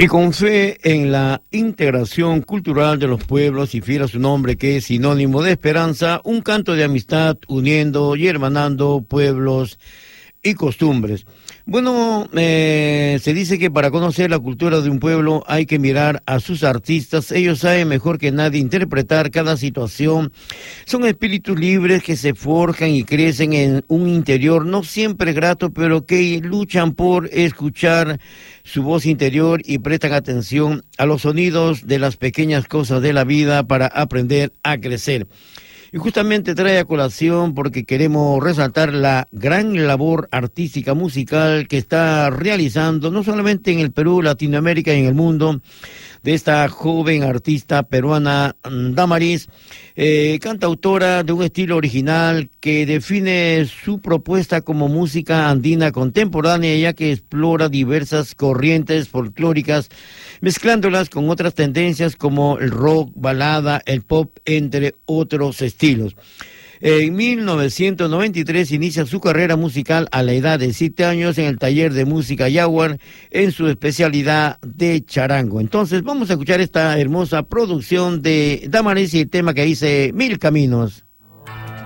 Y con fe en la integración cultural de los pueblos y fiel a su nombre, que es sinónimo de esperanza, un canto de amistad uniendo y hermanando pueblos y costumbres. Bueno, se dice que para conocer la cultura de un pueblo hay que mirar a sus artistas. Ellos saben mejor que nadie interpretar cada situación. Son espíritus libres que se forjan y crecen en un interior no siempre grato, pero que luchan por escuchar su voz interior y prestan atención a los sonidos de las pequeñas cosas de la vida para aprender a crecer. Y justamente trae a colación porque queremos resaltar la gran labor artística musical que está realizando, no solamente en el Perú, Latinoamérica y en el mundo, de esta joven artista peruana, Damaris, cantautora de un estilo original que define su propuesta como música andina contemporánea, ya que explora diversas corrientes folclóricas, mezclándolas con otras tendencias como el rock, balada, el pop, entre otros estilos. En 1993 inicia su carrera musical a la edad de 7 años en el taller de música Jaguar en su especialidad de charango. Entonces vamos a escuchar esta hermosa producción de Damaris y el tema que dice Mil Caminos.